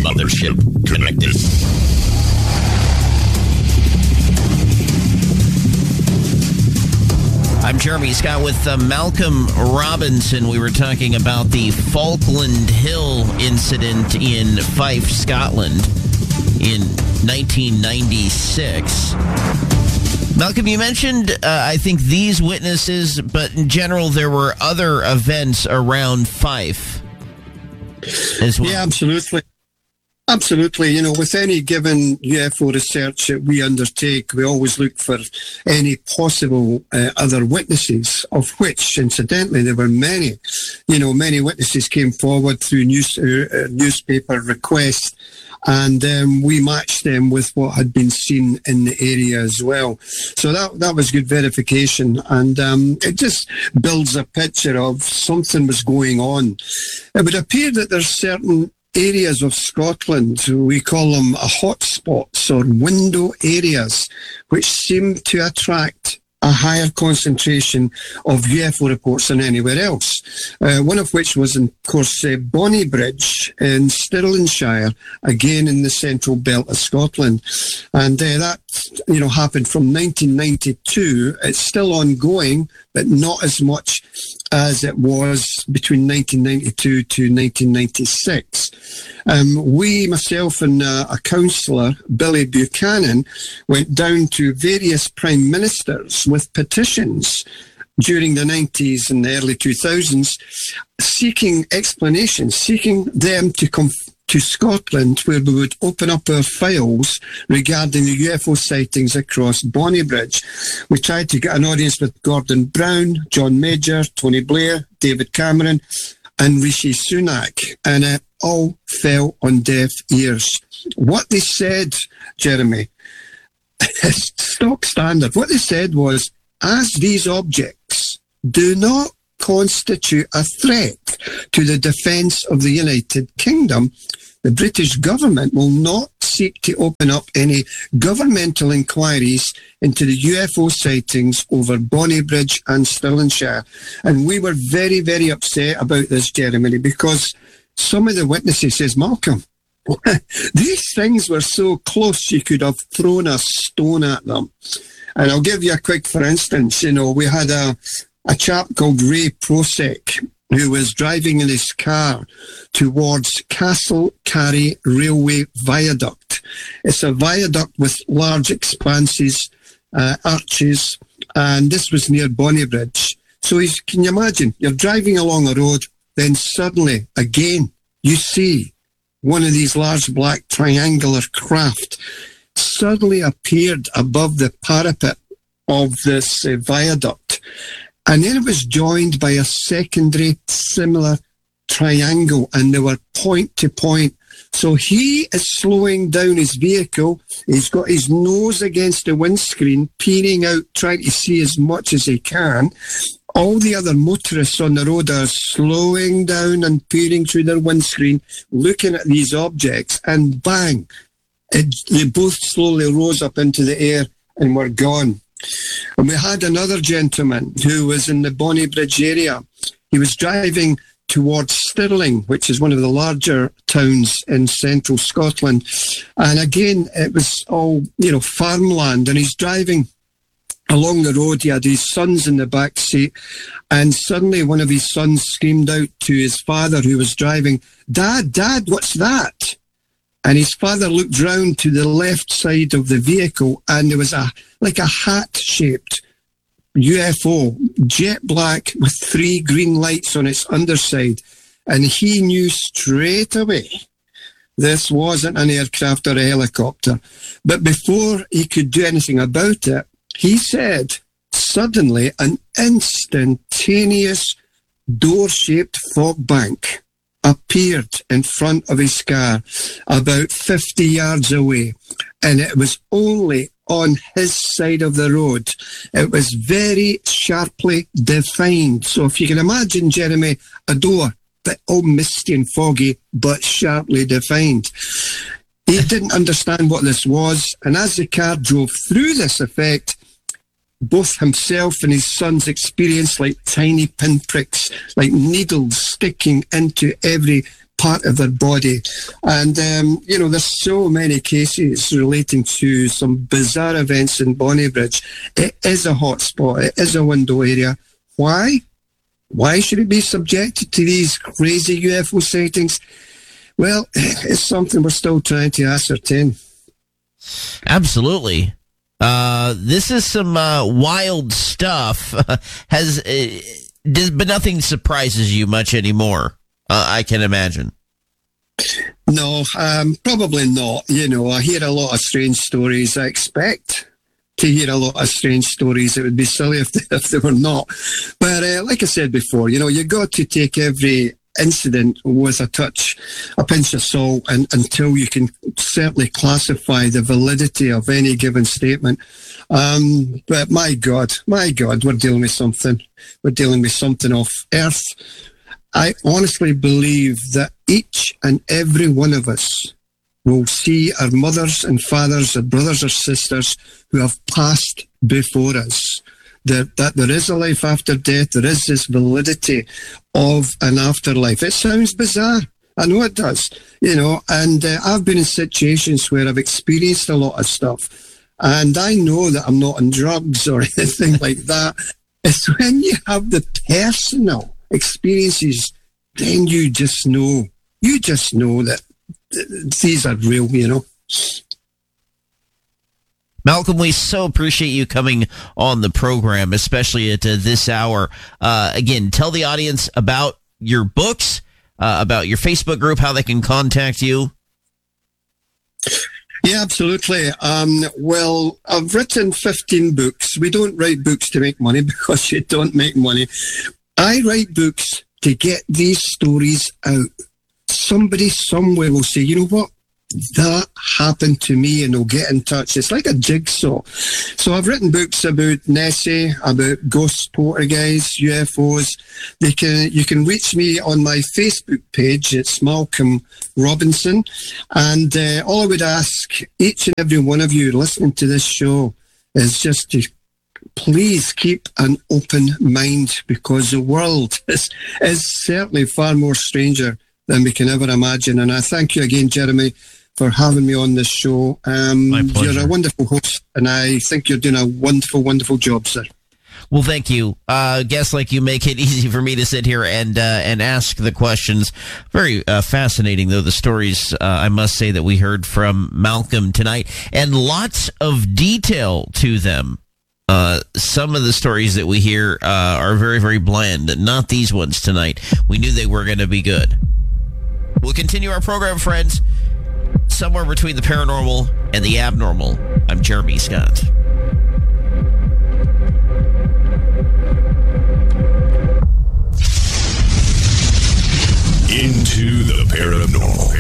Mothership Connected. I'm Jeremy Scott with Malcolm Robinson. We were talking about the Falkland Hill incident in Fife, Scotland in 1996. Malcolm, you mentioned, I think, these witnesses, but in general, there were other events around Fife as well. Yeah, absolutely. Absolutely. You know, with any given UFO research that we undertake, we always look for any possible other witnesses, of which, incidentally, there were many. You know, many witnesses came forward through newspaper requests, and we matched them with what had been seen in the area as well. So that was good verification, and it just builds a picture of something was going on. It would appear that there's certain areas of Scotland, we call them hotspots or window areas, which seem to attract a higher concentration of UFO reports than anywhere else. One of which was, of course, Bonnybridge in Stirlingshire, again in the central belt of Scotland. And that, you know, happened from 1992. It's still ongoing, but not as much as it was between 1992 to 1996. Myself and a councillor, Billy Buchanan, went down to various prime ministers with petitions during the 90s and the early 2000s, seeking explanations, seeking them to come to Scotland, where we would open up our files regarding the UFO sightings across Bonnybridge. We tried to get an audience with Gordon Brown, John Major, Tony Blair, David Cameron, and Rishi Sunak, and it all fell on deaf ears. What they said, Jeremy, is stock standard. What they said was, as these objects do not constitute a threat to the defence of the United Kingdom, the British government will not seek to open up any governmental inquiries into the UFO sightings over Bonnybridge and Stirlingshire. And we were very, very upset about this, Jeremy, because some of the witnesses says, Malcolm, these things were so close you could have thrown a stone at them. And I'll give you a quick, for instance, you know, we had a chap called Ray Prosek, who was driving in his car towards Castle Carry Railway Viaduct. It's a viaduct with large expanses, arches, and this was near Bonnybridge. So can you imagine, you're driving along a road, then suddenly, again, you see one of these large black triangular craft suddenly appeared above the parapet of this viaduct. And then it was joined by a secondary similar triangle, and they were point to point. So he is slowing down his vehicle. He's got his nose against the windscreen, peering out, trying to see as much as he can. All the other motorists on the road are slowing down and peering through their windscreen, looking at these objects, and bang, they both slowly rose up into the air and were gone. And we had another gentleman who was in the Bonnybridge area. He was driving towards Stirling, which is one of the larger towns in central Scotland. And again, it was all, you know, farmland. And he's driving along the road. He had his sons in the back seat. And suddenly one of his sons screamed out to his father, who was driving, Dad, what's that? And his father looked round to the left side of the vehicle, and there was a hat-shaped UFO, jet black, with 3 green lights on its underside. And he knew straight away this wasn't an aircraft or a helicopter. But before he could do anything about it, he said, suddenly, an instantaneous door-shaped fog bank appeared in front of his car about 50 yards away, and it was only on his side of the road. It was very sharply defined. So if you can imagine, Jeremy, a door, but all misty and foggy, but sharply defined. He didn't understand what this was, and as the car drove through this effect, both himself and his sons experienced like tiny pinpricks, like needles sticking into every part of their body. And, there's so many cases relating to some bizarre events in Bonnybridge. It is a hot spot. It is a window area. Why? Why should it be subjected to these crazy UFO sightings? Well, it's something we're still trying to ascertain. Absolutely. This is some wild stuff. But nothing surprises you much anymore, I can imagine. No, probably not. I hear a lot of strange stories. I expect to hear a lot of strange stories. It would be silly if they were not. But like I said before, you've got to take every incident with a pinch of salt, until you can certainly classify the validity of any given statement. But my God, we're dealing with something. We're dealing with something off Earth. I honestly believe that each and every one of us will see our mothers and fathers, our brothers or sisters who have passed before us. That there is a life after death. There is this validity of an afterlife. It sounds bizarre. I know it does, and I've been in situations where I've experienced a lot of stuff, and I know that I'm not on drugs or anything like that. It's when you have the personal experiences, then you just know that these are real, Malcolm, we so appreciate you coming on the program, especially at this hour. Again, tell the audience about your books, about your Facebook group, how they can contact you. Yeah, absolutely. Well, I've written 15 books. We don't write books to make money because you don't make money. I write books to get these stories out. Somebody somewhere will say, you know what? That happened to me, and they'll get in touch. It's like a jigsaw. So I've written books about Nessie, about ghost poltergeists, UFOs. You can reach me on my Facebook page. It's Malcolm Robinson. And all I would ask each and every one of you listening to this show is just to please keep an open mind, because the world is certainly far more stranger than we can ever imagine. And I thank you again, Jeremy, for having me on this show. My pleasure. You're a wonderful host, and I think you're doing a wonderful, wonderful job, sir. Well, thank you. Guests like you make it easy for me to sit here and ask the questions. Very fascinating, though, the stories, I must say, that we heard from Malcolm tonight, and lots of detail to them. Some of the stories that we hear are very, very bland. Not these ones tonight. We knew they were going to be good. We'll continue our program, friends. Somewhere between the paranormal and the abnormal. I'm Jeremy Scott. Into the paranormal.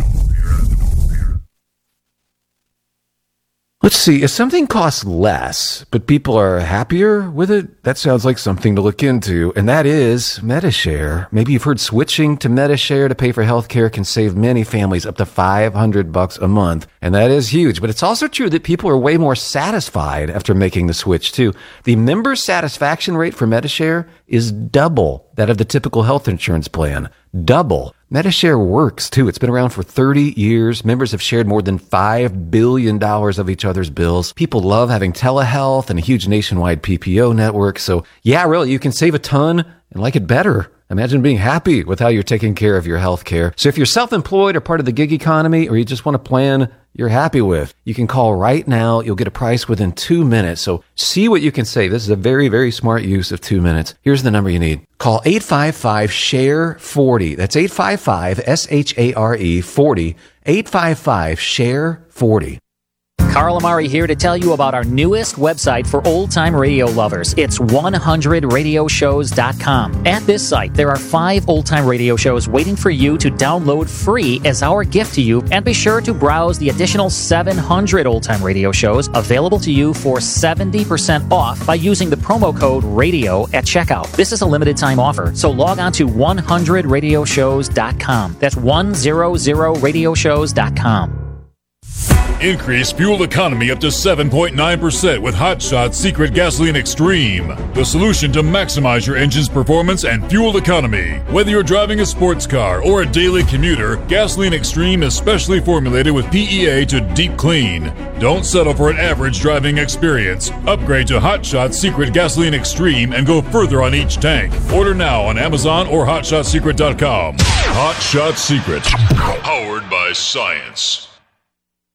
Let's see, if something costs less, but people are happier with it, that sounds like something to look into, and that is Medi-Share. Maybe you've heard switching to Medi-Share to pay for healthcare can save many families up to $500 a month, and that is huge. But it's also true that people are way more satisfied after making the switch, too. The member satisfaction rate for Medi-Share is double that of the typical health insurance plan. Double. Medi-Share works, too. It's been around for 30 years. Members have shared more than $5 billion of each other's bills. People love having telehealth and a huge nationwide PPO network. So, yeah, really, you can save a ton and like it better. Imagine being happy with how you're taking care of your health care. So if you're self-employed or part of the gig economy, or you just want a plan you're happy with, you can call right now. You'll get a price within 2 minutes. So see what you can save. This is a very, very smart use of 2 minutes. Here's the number you need. Call 855-SHARE-40. That's 855-SHARE-40. 855-SHARE-40. Carl Amari here to tell you about our newest website for old-time radio lovers. It's 100radioshows.com. At this site, there are 5 old-time radio shows waiting for you to download free as our gift to you, and be sure to browse the additional 700 old-time radio shows available to you for 70% off by using the promo code RADIO at checkout. This is a limited-time offer, so log on to 100radioshows.com. That's 100radioshows.com. Increase fuel economy up to 7.9% with Hot Shots Secret Gasoline Extreme, the solution to maximize your engine's performance and fuel economy. Whether you're driving a sports car or a daily commuter, Gasoline Extreme is specially formulated with PEA to deep clean. Don't settle for an average driving experience. Upgrade to Hot Shots Secret Gasoline Extreme and go further on each tank. Order now on Amazon or HotShotSecret.com. Hot Shot Secret, powered by science.